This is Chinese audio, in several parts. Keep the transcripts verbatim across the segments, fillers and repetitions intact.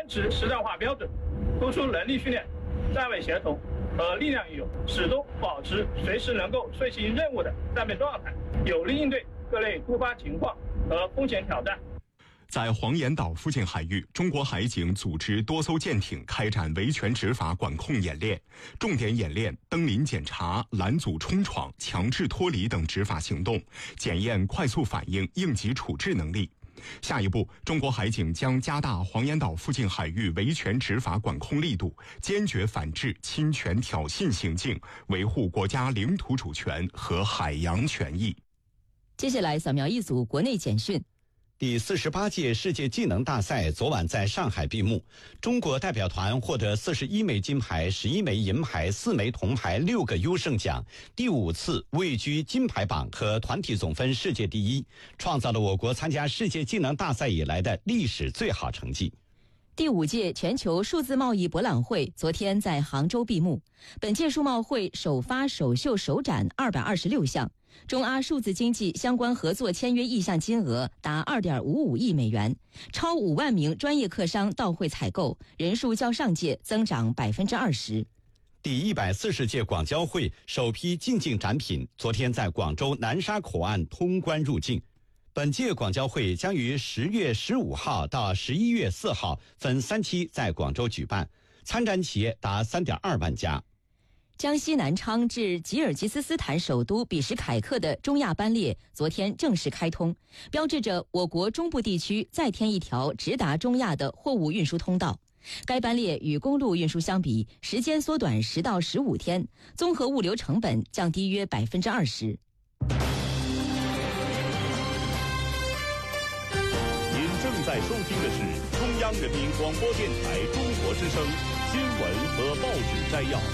坚持实战化标准，突出能力训练、站位协同和力量运用，始终保持随时能够遂行任务的战备状态，有力应对各类突发情况和风险挑战。 在黄岩岛附近海域，中国海警组织多艘舰艇开展维权执法管控演练，重点演练登临检查、拦阻冲闯、强制脱离等执法行动，检验快速反应、应急处置能力。下一步，中国海警将加大黄岩岛附近海域维权执法管控力度，坚决反制侵权挑衅行径，维护国家领土主权和海洋权益。 接下来扫描一组国内简讯。 第四十八届世界技能大赛昨晚在上海闭幕，中国代表团获得四十一枚金牌、十一枚银牌、四枚铜牌、六个优胜奖，第五次位居金牌榜和团体总分世界第一，创造了我国参加世界技能大赛以来的历史最好成绩。 第五届全球数字贸易博览会昨天在杭州闭幕。本届数贸会首发首秀首展二百二十六项，中阿数字经济相关合作签约意向金额达二点五五亿美元，超五万名专业客商到会采购，人数较上届增长百分之二十。 第一百四十届广交会首批进境展品昨天在广州南沙口岸通关入境。本届广交会将于十月十五号到十一月四号分三期在广州举办，参展企业达三点二万家。 江西南昌至吉尔吉斯斯坦首都比什凯克的中亚班列昨天正式开通，标志着我国中部地区再添一条直达中亚的货物运输通道。该班列与公路运输相比，时间缩短十到十五天，综合物流成本降低约百分之二十。 正在收听的是中央人民广播电台中国之声新闻和报纸摘要。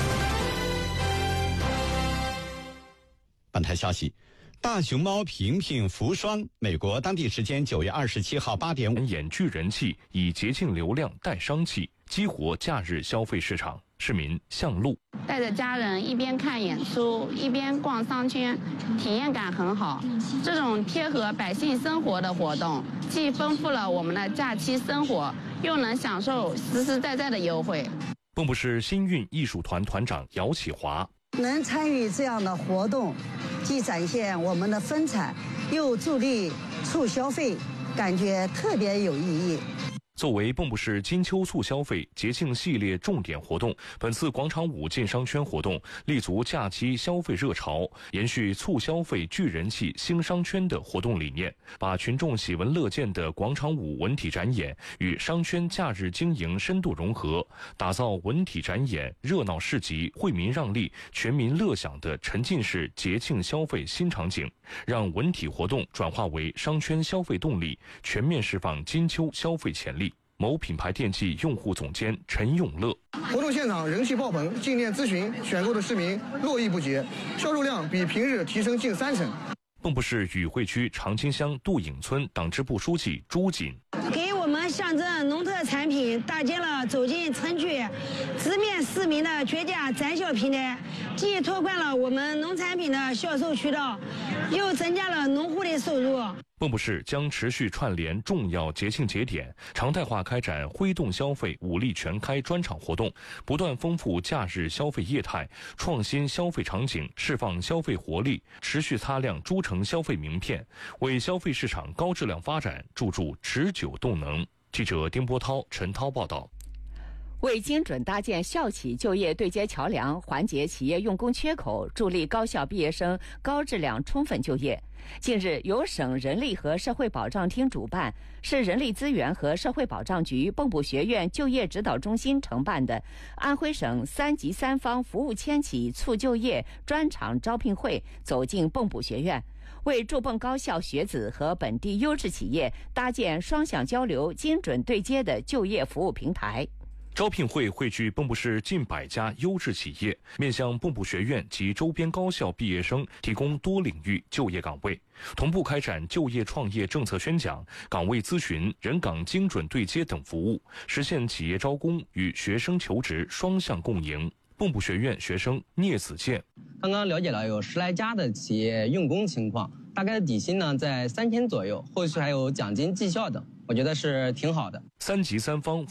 本台消息，大熊猫平平福双，美国当地时间九月二十七号八点五， 演巨人气，以节庆流量带商气，激活假日消费市场。市民向路， 带着家人一边看演出一边逛商圈，体验感很好。这种贴合百姓生活的活动，既丰富了我们的假期生活，又能享受实实在在的优惠。 蚌埠市新韵艺术团团长姚启华， 能参与这样的活动，既展现我们的风采，又助力促消费，感觉特别有意义。 作为蚌埠市金秋促消费节庆系列重点活动，本次广场舞进商圈活动立足假期消费热潮，延续促消费聚人气兴商圈的活动理念，把群众喜闻乐见的广场舞文体展演与商圈假日经营深度融合，打造文体展演、热闹市集、惠民让利、全民乐享的沉浸式节庆消费新场景，让文体活动转化为商圈消费动力，全面释放金秋消费潜力。某品牌电器用户总监陈永乐， 活动现场人气爆棚，进店咨询选购的市民络绎不绝，销售量比平日提升近三成。 蚌埠市宇汇区长青乡杜颖村党支部书记朱锦， 给我们象征农特产品搭建了走进村区、直面市民的绝佳展销平台，既拓宽了我们农产品的销售渠道，又增加了农户的收入。 蚌埠市将持续串联重要节庆节点，常态化开展挥动消费、武力全开专场活动，不断丰富假日消费业态，创新消费场景，释放消费活力，持续擦亮诸城消费名片，为消费市场高质量发展注入持久动能。记者丁波涛、陈涛报道。 为精准搭建校企就业对接桥梁，缓解企业用工缺口，助力高校毕业生高质量充分就业。近日，由省人力和社会保障厅主办，市人力资源和社会保障局蚌埠学院就业指导中心承办的安徽省三级三方服务牵起促就业专场招聘会走进蚌埠学院，为驻蚌高校学子和本地优质企业搭建双向交流、精准对接的就业服务平台。 招聘会汇聚蚌埠市近百家优质企业，面向蚌埠学院及周边高校毕业生提供多领域就业岗位，同步开展就业创业政策宣讲、岗位咨询、人岗精准对接等服务，实现企业招工与学生求职双向共赢。蚌埠学院学生聂子健， 刚刚了解了有十来家的企业用工情况，大概的底薪呢在三千左右，后续还有奖金绩效等，我觉得是挺好的。 三级三方